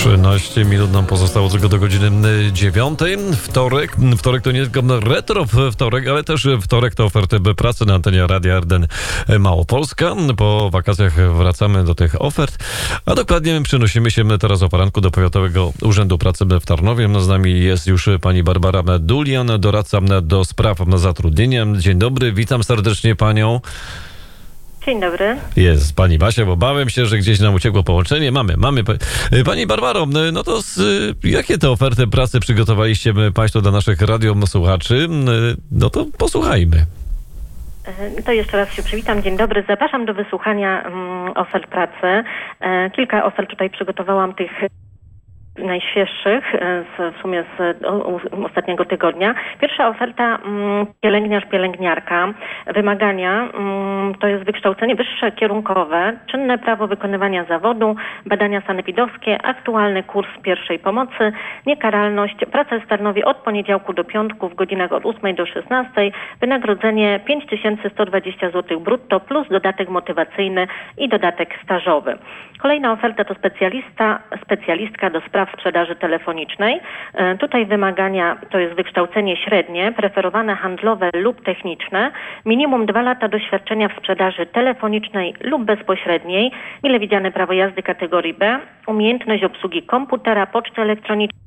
13 minut nam pozostało tylko do godziny 9. Wtorek to nie tylko retro wtorek, ale też wtorek to oferty pracy na antenie Radia Arden Małopolska. Po wakacjach wracamy do tych ofert, a dokładnie przenosimy się teraz o poranku do Powiatowego Urzędu Pracy w Tarnowie. Z nami jest już pani Barbara Dulian, doradca do spraw zatrudnienia. Dzień dobry, witam serdecznie panią. Dzień dobry. Jest pani Basia, bo bałem się, że gdzieś nam uciekło połączenie. Mamy. Pani Barbaro, no to jakie te oferty pracy przygotowaliście państwo dla naszych radiosłuchaczy? No to posłuchajmy. To jeszcze raz się przywitam. Dzień dobry. Zapraszam do wysłuchania ofert pracy. Kilka ofert tutaj przygotowałam, tych najświeższych, w sumie z ostatniego tygodnia. Pierwsza oferta pielęgniarka. Wymagania to jest wykształcenie wyższe kierunkowe, czynne prawo wykonywania zawodu, badania sanepidowskie, aktualny kurs pierwszej pomocy, niekaralność, praca w Tarnowie od poniedziałku do piątku w godzinach od 8 do 16, wynagrodzenie 5120 zł brutto plus dodatek motywacyjny i dodatek stażowy. Kolejna oferta to specjalistka do spraw sprzedaży telefonicznej. Tutaj wymagania to jest wykształcenie średnie, preferowane handlowe lub techniczne, minimum 2 lata doświadczenia w sprzedaży telefonicznej lub bezpośredniej, mile widziane prawo jazdy kategorii B, umiejętność obsługi komputera, poczty elektronicznej.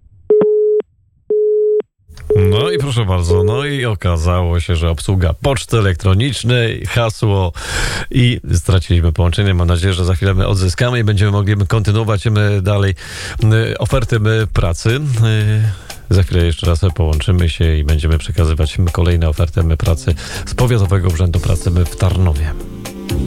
No i proszę bardzo, no i okazało się, że obsługa poczty elektronicznej, hasło i straciliśmy połączenie. Mam nadzieję, że za chwilę my odzyskamy i będziemy mogli kontynuować dalej oferty pracy. Za chwilę jeszcze raz połączymy się i będziemy przekazywać kolejne oferty pracy z Powiatowego Urzędu Pracy w Tarnowie.